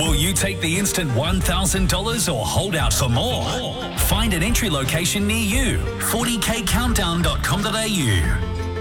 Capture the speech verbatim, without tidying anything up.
Will you take the instant one thousand dollars or hold out for more? Find an entry location near you. forty k countdown dot com dot a u.